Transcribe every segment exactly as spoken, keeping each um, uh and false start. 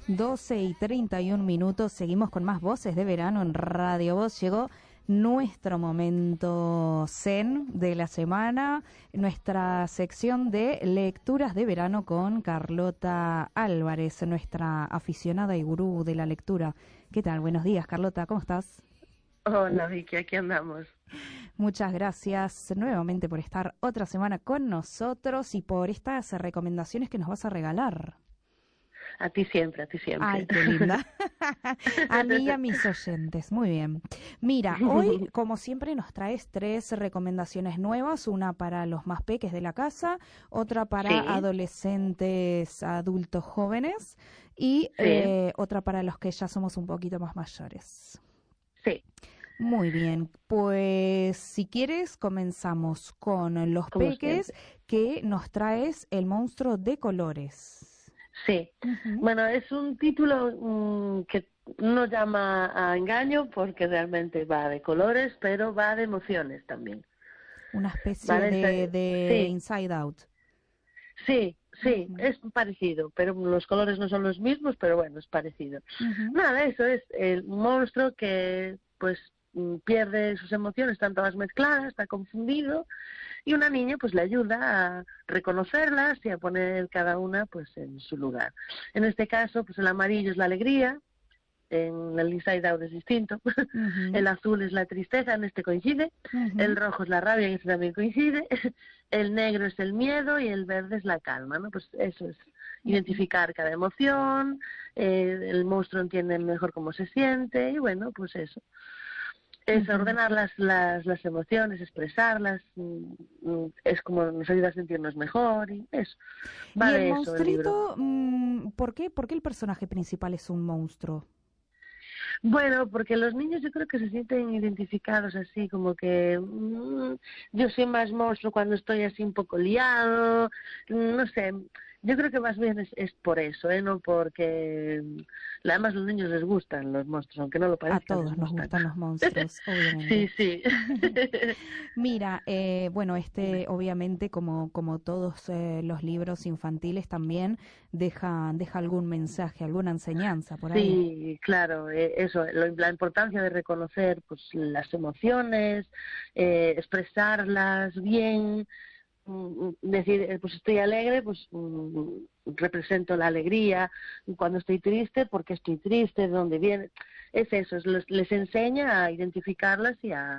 doce y treinta y un minutos, seguimos con más voces de verano en Radio Voz. Llegó nuestro momento zen de la semana, nuestra sección de lecturas de verano con Carlota Álvarez, nuestra aficionada y gurú de la lectura. ¿Qué tal? Buenos días, Carlota, ¿cómo estás? Hola, Vicky, aquí andamos. Muchas gracias nuevamente por estar otra semana con nosotros y por estas recomendaciones que nos vas a regalar. A ti siempre, a ti siempre. Ay, qué linda. A mí y a mis oyentes. Muy bien. Mira, hoy, como siempre, nos traes tres recomendaciones nuevas. Una para los más peques de la casa, otra para Sí. adolescentes, adultos jóvenes y Sí. eh, otra para los que ya somos un poquito más mayores. Sí. Muy bien, pues si quieres comenzamos con los Como peques siempre. que nos traes El monstruo de colores. Sí. Uh-huh. Bueno, es un título mm, que no llama a engaño porque realmente va de colores, pero va de emociones también. Una especie Vale, de, esa- de sí, Inside Out. sí, sí, Uh-huh. es parecido, pero los colores no son los mismos, pero bueno, es parecido. Uh-huh. Nada, eso es el monstruo que pues mm, pierde sus emociones, están todas mezcladas, está confundido, y una niña pues le ayuda a reconocerlas y a poner cada una pues en su lugar. En este caso, pues el amarillo es la alegría, en el Inside Out es distinto, Uh-huh. el azul es la tristeza, en este coincide, Uh-huh. el rojo es la rabia, en este también coincide, el negro es el miedo y el verde es la calma, ¿no? Pues eso es identificar cada emoción, eh, el monstruo entiende mejor cómo se siente y bueno, pues eso. Es Uh-huh. ordenar las, las, las emociones, expresarlas, mm, mm, es como nos ayuda a sentirnos mejor y eso. Va Y el de eso el libro. monstruito, mm, ¿por qué? ¿Por qué el personaje principal es un monstruo? Bueno, porque los niños yo creo que se sienten identificados así, como que mm, yo soy más monstruo cuando estoy así un poco liado, mm, no sé, yo creo que más bien es, es por eso, ¿eh? No porque mm, además a los niños les gustan los monstruos, aunque no lo A parezcan, les todos nos gustan. gustan los monstruos, Sí, obviamente. sí. Mira, eh, bueno, este obviamente como, como todos eh, los libros infantiles también deja, deja algún mensaje, alguna enseñanza por ahí. Sí, claro, eh, eso, lo- la importancia de reconocer pues las emociones, eh, expresarlas bien, mm, decir, eh, pues estoy alegre, pues mm, represento la alegría, y cuando estoy triste, porque estoy triste, de dónde viene, es eso, es, les, les enseña a identificarlas y a,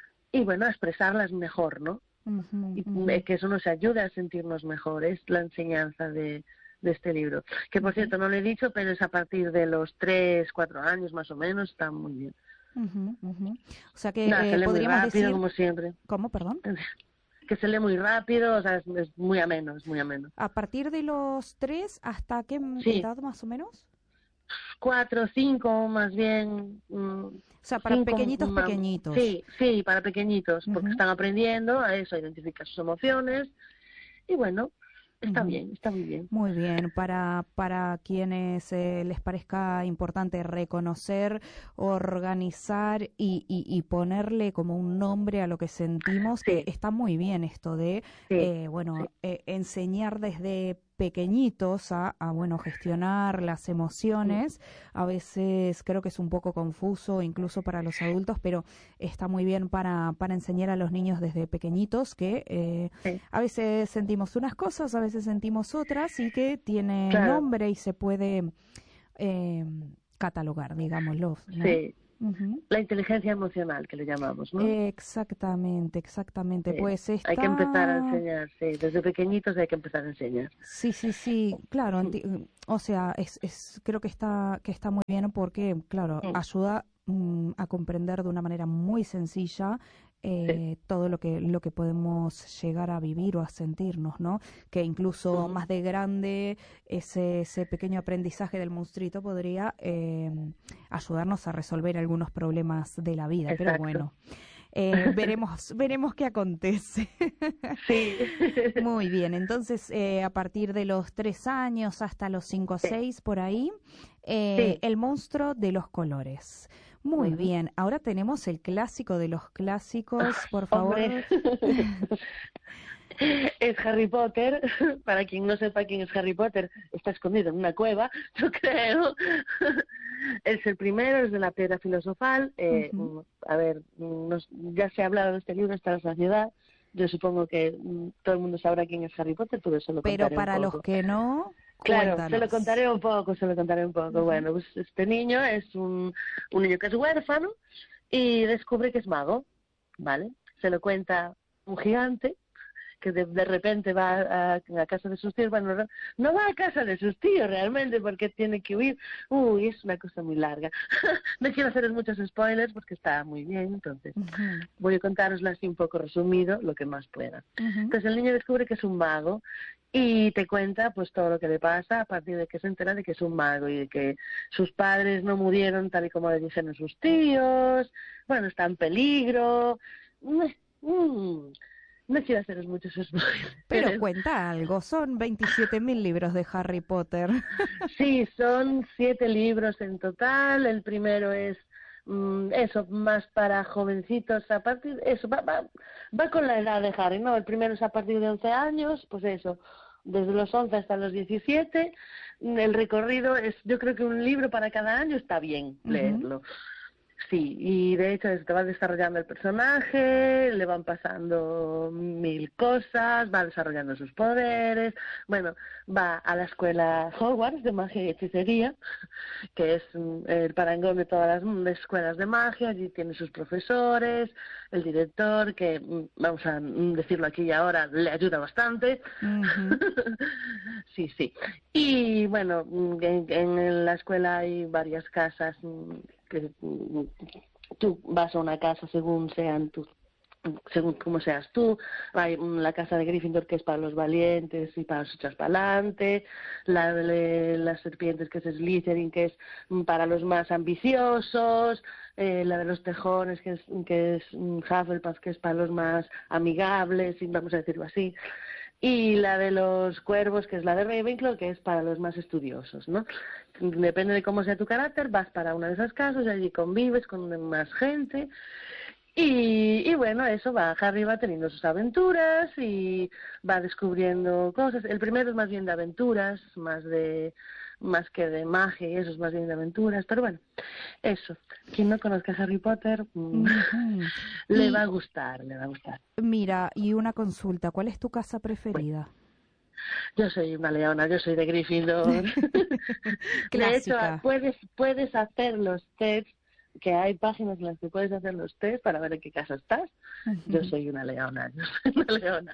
y bueno, a expresarlas mejor, ¿no? Ujú, Y ujú. eh, que eso nos ayude a sentirnos mejor, es la enseñanza de, de este libro. Que por Ujú. cierto, no lo he dicho, pero es a partir de los tres, cuatro años más o menos, está muy bien. Ujú, ujú. O sea que Nada, se eh, lee muy podríamos rápido, decir, como siempre. ¿cómo, perdón? Que se lee muy rápido, o sea, es, es muy ameno, es muy ameno. A partir de los tres, ¿hasta qué Sí, edad más o menos? cuatro, cinco, más bien, mm, O sea, para cinco, pequeñitos, ma- pequeñitos. sí, sí, para pequeñitos, porque Ujú, están aprendiendo a eso, a identificar sus emociones, y bueno, está ujú. bien, está muy bien. Muy bien, para, para quienes eh, les parezca importante reconocer, organizar y, y, y ponerle como un nombre a lo que sentimos, que Sí, está muy bien esto de, sí, eh, bueno, sí. eh, enseñar desde pequeñitos a, a, bueno, gestionar las Mm. emociones. A veces creo que es un poco confuso incluso para los adultos, pero está muy bien para, para enseñar a los niños desde pequeñitos que eh, Sí, a veces sentimos unas cosas, a veces sentimos otras y que tiene claro, nombre y se puede eh, catalogar, digámoslo, ¿no? sí. Ujú. La inteligencia emocional, que le llamamos, ¿no? Exactamente, exactamente. Sí. Pues Hay que empezar a está... enseñar, sí. Desde pequeñitos hay que empezar a enseñar. Sí, sí, sí, claro, Mm, enti- o sea, es, es, creo que está, que está muy bien porque, claro, mm, ayuda mm, a comprender de una manera muy sencilla sí. eh, todo lo que, lo que podemos llegar a vivir o a sentirnos, ¿no? Que incluso Ujú. más de grande ese, ese pequeño aprendizaje del monstruito podría eh, ayudarnos a resolver algunos problemas de la vida, pero Exacto. bueno. Eh, veremos, veremos qué acontece. Sí. Muy bien, entonces eh, a partir de los tres años hasta los cinco o Sí. seis por ahí, eh, Sí. El monstruo de los colores. Muy Ujú. bien, ahora tenemos el clásico de los clásicos, por Hombre, favor. es Harry Potter. Para quien no sepa quién es Harry Potter, está escondido en una cueva, yo creo. Es el primero, es de la Piedra Filosofal. Eh, Ujú. a ver, nos- ya se ha hablado de este libro hasta la saciedad. Yo supongo que mm, todo el mundo sabrá quién es Harry Potter, pero eso lo Pero contaré un para los poco. que no, Claro, se lo cuéntanos. contaré un poco, se lo contaré un poco. Ujú. Bueno, pues este niño es un, un niño que es huérfano y descubre que es mago, ¿vale? Se lo cuenta un gigante que de, de repente va a, a casa de sus tíos. Bueno, no, no va a casa de sus tíos realmente porque tiene que huir. Uy, es una cosa muy larga. No quiero haceros muchos spoilers porque está muy bien, entonces Ujú. voy a contaroslo así un poco resumido, lo que más pueda. Ujú. Entonces el niño descubre que es un mago y te cuenta pues todo lo que le pasa a partir de que se entera de que es un mago y de que sus padres no murieron tal y como le dijeron sus tíos. Bueno, está en peligro. Mm, mm, no quiero haceros muchos Pero spoilers. cuenta algo, son veintisiete mil libros de Harry Potter. Sí, son siete libros en total. El primero es mm, eso, más para jovencitos. A partir, eso, va, va, va con la edad de Harry, ¿no? El primero es a partir de once años, pues eso, desde los once hasta los diecisiete. El recorrido es, yo creo que un libro para cada año está bien Ujú. leerlo. Sí, y de hecho se te va desarrollando el personaje, le van pasando mil cosas, va desarrollando sus poderes. Bueno, va a la escuela Hogwarts de magia y hechicería, que es mm, el parangón de todas las mm, escuelas de magia. Allí tiene sus profesores, el director, que mm, vamos a mm, decirlo aquí y ahora, le ayuda bastante. Ujú. Sí, sí. Y bueno, mm, en, en la escuela hay varias casas mm, que mm, tú vas a una casa según sean tus según como seas tú. Hay mm, la casa de Gryffindor, que es para los valientes y para los echas para adelante, la de las serpientes, que es Slytherin, que es mm, para los más ambiciosos, eh, la de los tejones, que es que es mm, Hufflepuff, que es para los más amigables, y vamos a decirlo así, y la de los cuervos, que es la de Ravenclaw, que es para los más estudiosos, ¿no? Depende de cómo sea tu carácter, vas para una de esas casas, y allí convives con más gente. Y, y bueno, eso va, Harry va teniendo sus aventuras y va descubriendo cosas. El primero es más bien de aventuras, más de más que de magia, y eso es más bien de aventuras, pero bueno, eso. Quien no conozca a Harry Potter, mm, Ujú. le va Y a gustar, le va a gustar. mira, y una consulta, ¿cuál es tu casa preferida? Yo soy una leona, yo soy de Gryffindor. De hecho, Clásica. puedes puedes hacer los tests, que hay páginas en las que puedes hacer los tests para ver en qué casa estás. Yo Ujú. soy una leona, yo soy una leona.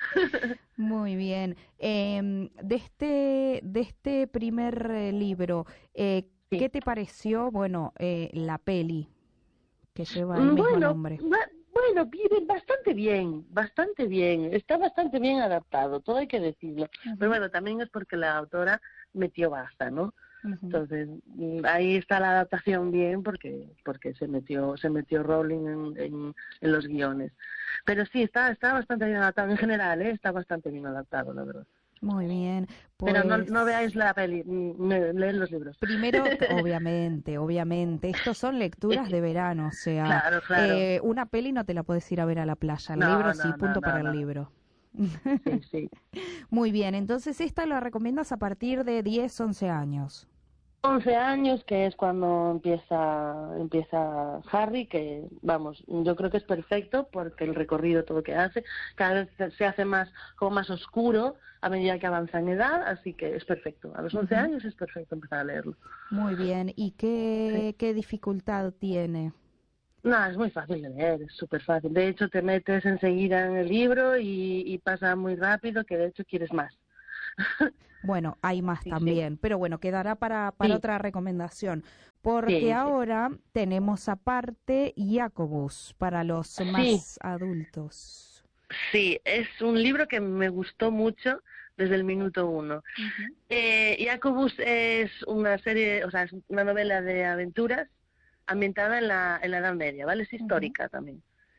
Muy bien. Em, de este, de este primer eh, libro, eh, ¿qué Sí. te pareció, bueno, eh, la peli que lleva el Mm, mismo Bueno, nombre? ba- bueno, vive bastante bien, bastante bien. Está bastante bien adaptado, todo hay que decirlo. Pero Ujú. bueno, también es porque la autora metió basta, ¿no? Ujú. Entonces, mm, ahí está la adaptación bien porque porque se metió se metió Rowling en, en, en los guiones. Pero sí, está está bastante bien adaptado en general, ¿eh? Está bastante bien adaptado, la verdad. Muy bien, Pero no, no pues veáis la peli, mm, me- leed los libros. primero, t- obviamente, obviamente, estos son lecturas de verano, o sea, Claro, claro. eh, una peli no te la puedes ir a ver a la playa, el libro No, sí, no, no, punto para no, el no. libro. Sí, sí. Muy bien, entonces esta la recomiendas a partir de diez, once años. Once años, que es cuando empieza empieza Harry, que vamos, yo creo que es perfecto porque el recorrido, todo que hace, cada vez se se hace más como más oscuro a medida que avanza en edad, así que es perfecto. A los once Ujú. años es perfecto empezar a leerlo. Muy bien, ¿y Sí. qué, qué dificultad tiene? No, es muy fácil de leer, es súper fácil. De hecho, te metes enseguida en el libro y, y pasa muy rápido, que de hecho quieres más. Bueno, hay más Sí, sí. también, pero bueno, quedará para, para Sí, otra recomendación, porque sí, sí. ahora tenemos aparte Jacobus para los Sí, más adultos. sí, es un libro que me gustó mucho desde el minuto uno. Ujú. Eh, Jacobus es una serie, o sea, es una novela de aventuras ambientada en la, en la Edad Media, ¿vale? Es Ujú. histórica también.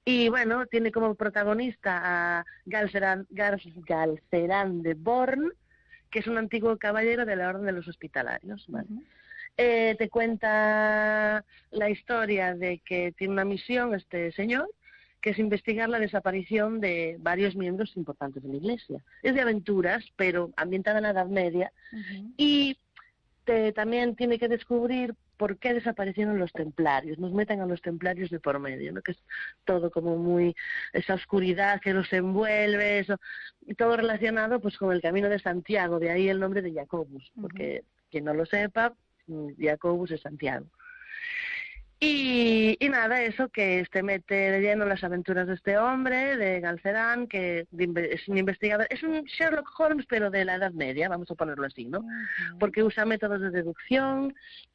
Y bueno, tiene como protagonista a Galceran, Gar, Galceran de Born, que es un antiguo caballero de la Orden de los Hospitalarios, ¿vale? Uh-huh. Eh, te cuenta la historia de que tiene una misión este señor, que es investigar la desaparición de varios miembros importantes de la Iglesia. Es de aventuras, pero ambientada en la Edad Media, uh-huh. y te, también tiene que descubrir por qué desaparecieron los templarios. Nos meten a los templarios de por medio, ¿no? Que es todo como muy, esa oscuridad que los envuelve, eso, y todo relacionado pues con el Camino de Santiago, de ahí el nombre de Jacobus, uh-huh. porque quien no lo sepa, Jacobus es Santiago. Y, y nada, eso, que te mete de lleno las aventuras de este hombre, de Galceran, que es un investigador, es un Sherlock Holmes, pero de la Edad Media, vamos a ponerlo así, ¿no? Uh-huh. Porque usa métodos de deducción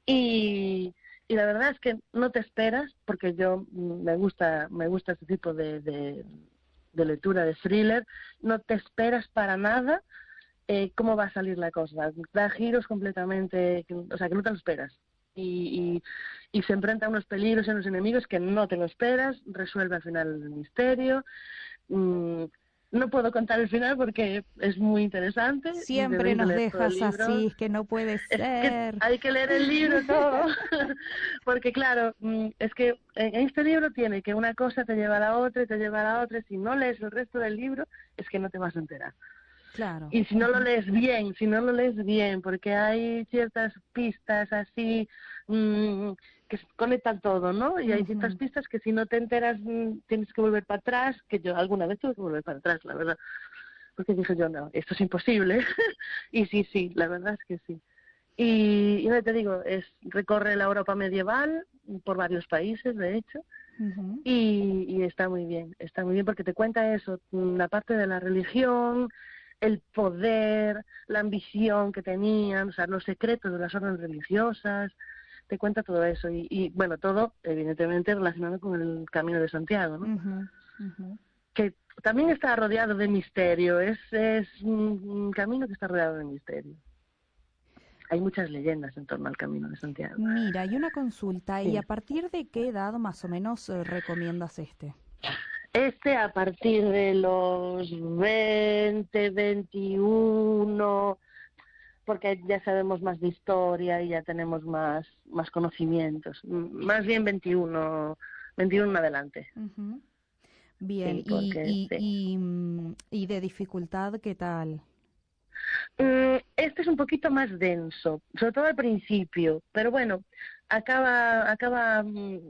y, y la verdad es que no te esperas, porque yo me gusta me gusta este tipo de, de, de lectura de thriller, no te esperas para nada eh, cómo va a salir la cosa, da giros completamente, o sea, que no te lo esperas. Y, y, y se enfrenta a unos peligros y a unos enemigos que no te lo esperas, resuelve al final el misterio. Mm, no puedo contar el final porque es muy interesante. Siempre nos dejas así, es que no puede ser. Es que hay que leer el libro todo, porque claro, es que en este libro tiene que una cosa te lleva a la otra y te lleva a la otra, y si no lees el resto del libro es que no te vas a enterar. Claro. Y si no lo lees bien, si no lo lees bien, porque hay ciertas pistas así mmm, que conectan todo, ¿no? Y hay uh-huh. ciertas pistas que si no te enteras mmm, tienes que volver para atrás, que yo alguna vez tuve que volver para atrás, la verdad. Porque dije yo, no, esto es imposible. Y sí, sí, la verdad es que sí. Y, y no te digo, es recorre la Europa medieval por varios países, de hecho. Uh-huh. y, y está muy bien, está muy bien porque te cuenta eso, la parte de la religión, el poder, la ambición que tenían, o sea, los secretos de las órdenes religiosas, te cuenta todo eso. Y, y bueno, todo, evidentemente, relacionado con el Camino de Santiago, ¿no? Uh-huh, uh-huh. Que también está rodeado de misterio, es, es un camino que está rodeado de misterio. Hay muchas leyendas en torno al Camino de Santiago. Mira, hay una consulta, sí. ¿Y a partir de qué edad más o menos eh, recomiendas este? Este a partir de los veinte, veintiuno, porque ya sabemos más de historia y ya tenemos más más conocimientos. Más bien veintiuno, veintiuno en adelante. Uh-huh. Bien, sí, porque, y, y, sí. y, y de dificultad, ¿qué tal? Este es un poquito más denso, sobre todo al principio, pero bueno, acaba acaba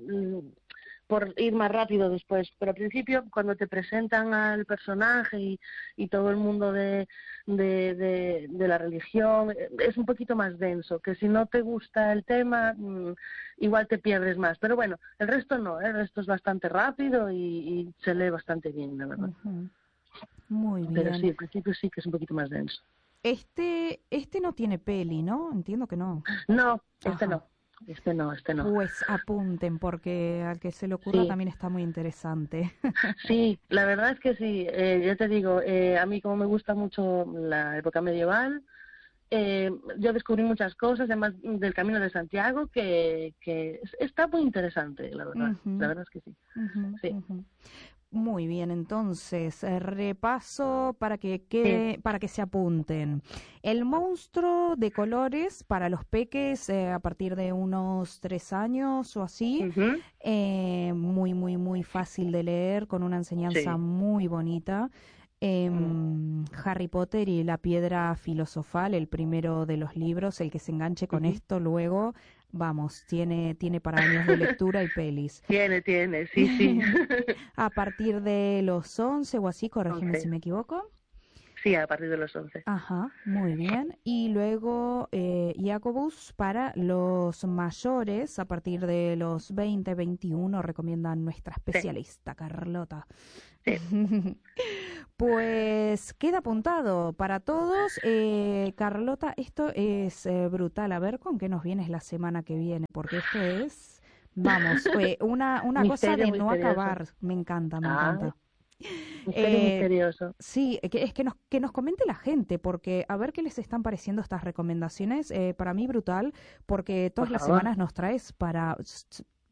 por ir más rápido después, pero al principio cuando te presentan al personaje y, y todo el mundo de, de, de, de la religión, es un poquito más denso, que si no te gusta el tema, igual te pierdes más, pero bueno, el resto no, el resto es bastante rápido y, y se lee bastante bien, la verdad. Uh-huh. Muy bien. Pero sí, al principio sí que es un poquito más denso. Este, este no tiene peli, ¿no? Entiendo que no. No, este Ajá. no. Este no, este no. Pues apunten, porque al que se le ocurra sí. también está muy interesante. Sí, la verdad es que sí. Eh, yo te digo, eh, a mí como me gusta mucho la época medieval, eh, yo descubrí muchas cosas, además del Camino de Santiago, que, que está muy interesante, la verdad. Uh-huh. La verdad es que sí. Uh-huh, sí. Uh-huh. Muy bien, entonces, eh, repaso para que quede, sí. para que se apunten. El monstruo de colores para los peques eh, a partir de unos tres años o así, uh-huh. eh, muy, muy, muy fácil de leer, con una enseñanza sí. muy bonita. Eh, mm. Harry Potter y la piedra filosofal, el primero de los libros, el que se enganche con uh-huh. esto luego, vamos, tiene tiene para años de lectura y pelis. Tiene, tiene, sí, sí. A partir de los once o así, corrígeme okay. si me equivoco. Sí, a partir de los once. Ajá, muy bien. Y luego eh, Jacobus para los mayores, a partir de los veinte, veintiuno, recomiendan nuestra especialista, sí. Carlota. Sí. Pues queda apuntado para todos. Eh, Carlota, esto es eh, brutal. A ver con qué nos vienes la semana que viene, porque esto es, vamos, eh, una, una cosa de no acabar. Me encanta, me ah. encanta. Misterio eh, misterioso. Sí, que, es que nos, que nos comente la gente, porque a ver qué les están pareciendo estas recomendaciones. Eh, para mí brutal, porque todas las semanas nos traes para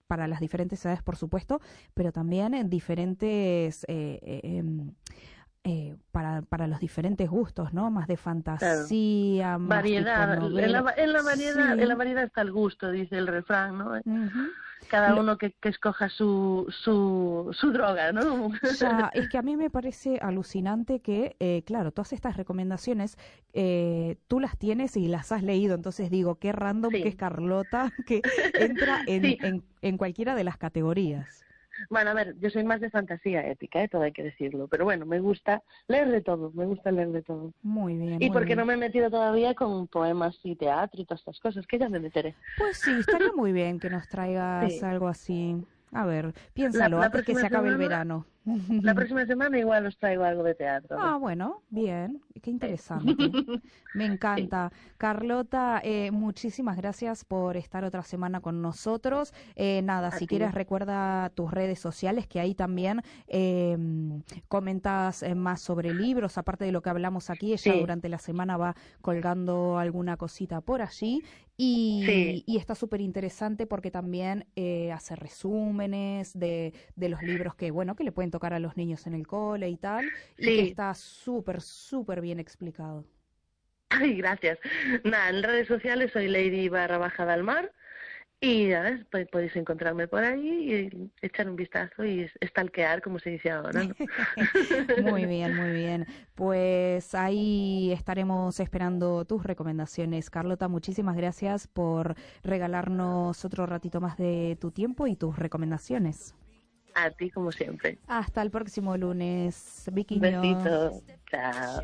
para las diferentes edades, por supuesto, pero también en diferentes... Eh, eh, em, Eh, para, para los diferentes gustos, ¿no? Más de fantasía, claro. más variedad. tipo En la, novela. en la variedad, Sí. en la variedad está el gusto, dice el refrán, ¿no? Uh-huh. Cada Lo, uno que, que escoja su, su, su droga, ¿no? ya, es que a mí me parece alucinante que, eh, claro, todas estas recomendaciones eh, tú las tienes y las has leído, entonces digo, qué random Sí. que es Carlota, que entra en, Sí. en, en cualquiera de las categorías. Bueno, a ver, yo soy más de fantasía épica, ¿eh? Todo hay que decirlo. Pero bueno, me gusta leer de todo, me gusta leer de todo. Muy bien, Y muy porque bien. no me he metido todavía con poemas y teatro y todas estas cosas, que ya me meteré. Pues sí, estaría muy bien que nos traigas Sí. algo así. A ver, La, piénsalo la antes que se próxima acabe el semana, verano. la próxima semana igual os traigo algo de teatro. A ver. Ah, bueno, bien, qué Sí. interesante. Me Sí. encanta. Carlota, eh, muchísimas gracias por estar otra semana con nosotros. Eh, nada, A si ti. quieres recuerda tus redes sociales, que ahí también eh, comentas eh, más sobre libros, aparte de lo que hablamos aquí, ella Sí, durante la semana va colgando alguna cosita por allí. Y, sí, y está súper interesante porque también eh, hace resúmenes de, de los libros que, bueno, que le pueden tocar a los niños en el cole y tal, y que sí. está súper, súper bien explicado. Ay, gracias. Nada, en redes sociales soy Lady barra baja del mar y a ver, pues, podéis encontrarme por ahí y echar un vistazo y stalkear, como se dice ahora, ¿no? Muy bien, muy bien. Pues ahí estaremos esperando tus recomendaciones. Carlota, muchísimas gracias por regalarnos otro ratito más de tu tiempo y tus recomendaciones. A ti, como siempre. Hasta el próximo lunes, Un Viquiño. besito. Chao.